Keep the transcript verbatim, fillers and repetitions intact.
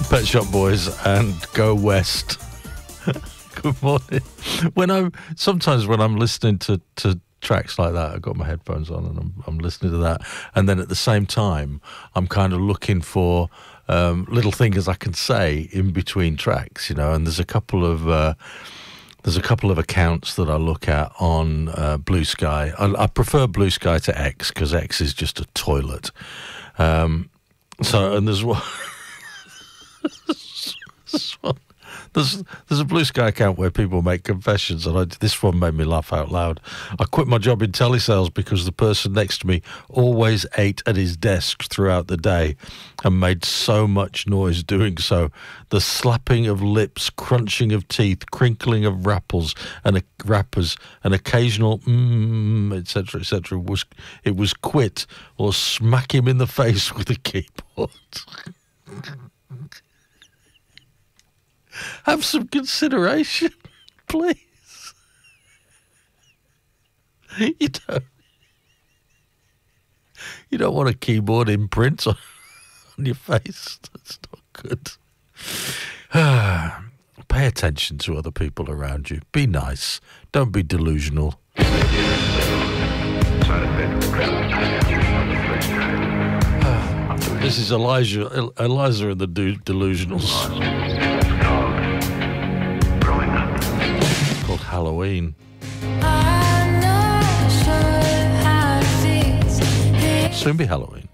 Pet Shop Boys and Go West. Good morning. When I'm sometimes when I'm listening to, to tracks like that, I've got my headphones on and I'm, I'm listening to that, and then at the same time I'm kind of looking for um, little things I can say in between tracks, you know. And there's a couple of uh, there's a couple of accounts that I look at on uh, Blue Sky. I, I prefer Blue Sky to X because X is just a toilet. Um, so and there's one. There's there's a Blue Sky account where people make confessions, and I, this one made me laugh out loud. I quit my job in telesales because the person next to me always ate at his desk throughout the day and made so much noise doing so. The slapping of lips, crunching of teeth, crinkling of rapples and uh, wrappers, and occasional mmm, et cetera, et cetera. Was it was quit or smack him in the face with a keyboard. Have some consideration, please. You don't, you don't want a keyboard imprint on, on your face. That's not good. Pay attention to other people around you. Be nice. Don't be delusional. This is Elijah, Eliza and the du- Delusionals. Called Halloween. Soon be Halloween.